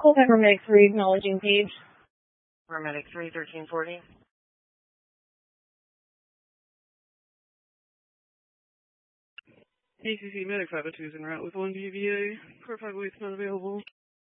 Call paramedic 3, acknowledging page. Paramedic 3, 1340. ACC Medic 502 is en route with 1 PVA. Core 508 is not available.